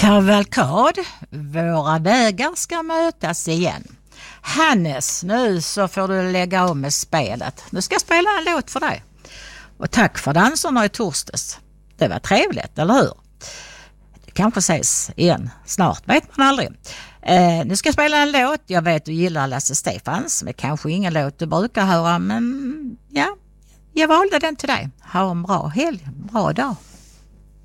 Kavalkad, våra vägar ska mötas igen. Hannes, nu så får du lägga om med spelet. Nu ska jag spela en låt för dig. Och tack för danserna i torsdags. Det var trevligt, eller hur? Det kanske ses igen snart, vet man aldrig. Nu ska jag spela en låt. Jag vet du gillar Lasse Stefans, men kanske ingen låt du brukar höra. Men ja, jag valde den till dig. Ha en bra helg, bra dag.